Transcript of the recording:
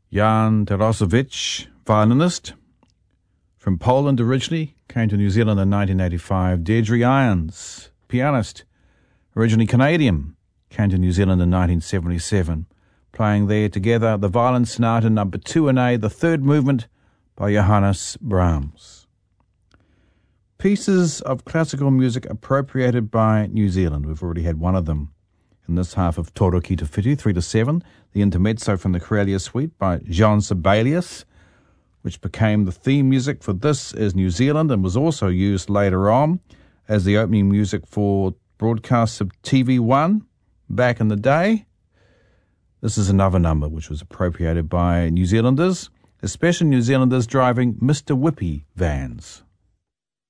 Jan Tarasowicz, violinist, from Poland originally, came to New Zealand in 1985. Deirdre Irons, pianist, originally Canadian, came to New Zealand in 1977. Playing there together, the Violin Sonata No. 2 in A, the third movement by Johannes Brahms. Pieces of classical music appropriated by New Zealand. We've already had one of them in this half of Toro Ki Te Whiti, 3 to 7, the intermezzo from the Corellia Suite by Jean Sibelius, which became the theme music for This Is New Zealand and was also used later on as the opening music for broadcasts of TV1 back in the day. This is another number which was appropriated by New Zealanders, especially New Zealanders driving Mr. Whippy vans.